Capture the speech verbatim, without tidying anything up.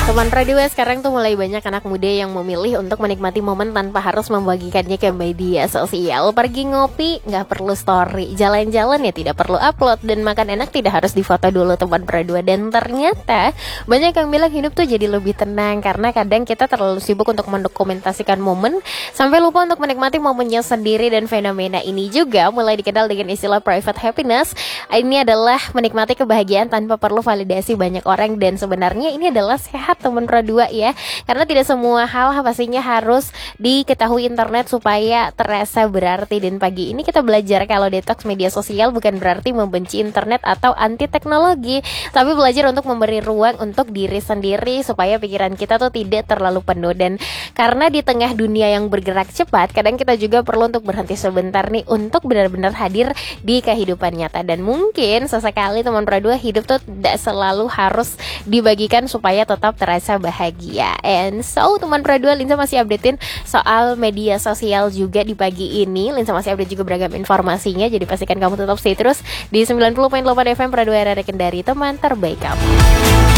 Teman Pradua, sekarang tuh mulai banyak anak muda yang memilih untuk menikmati momen tanpa harus membagikannya ke media sosial. Pergi ngopi nggak perlu story, jalan-jalan ya tidak perlu upload, dan makan enak tidak harus difoto dulu teman Pradua. Dan ternyata banyak yang bilang hidup tuh jadi lebih tenang karena kadang kita terlalu sibuk untuk mendokumentasikan momen sampai lupa untuk menikmati momennya sendiri. Dan fenomena ini juga mulai dikenal dengan istilah private happiness. Ini adalah menikmati kebahagiaan tanpa perlu validasi banyak orang, dan sebenarnya ini adalah sehat teman Pradua ya, karena tidak semua hal pastinya harus diketahui internet supaya terasa berarti. Dan pagi ini kita belajar kalau detox media sosial bukan berarti membenci internet atau anti teknologi, tapi belajar untuk memberi ruang untuk diri sendiri supaya pikiran kita tuh tidak terlalu penuh. Dan karena di tengah dunia yang bergerak cepat, kadang kita juga perlu untuk berhenti sebentar nih untuk benar-benar hadir di kehidupan nyata. Dan mungkin sesekali teman Pradua, hidup tuh tidak selalu harus dibagikan supaya tetap terasa bahagia. And so teman Pradua, Linsa masih updatein soal media sosial juga di pagi ini. Linsa masih update juga beragam informasinya, jadi pastikan kamu tetap stay terus di sembilan puluh koma delapan F M Pradua R R Kendari, teman terbaik kamu.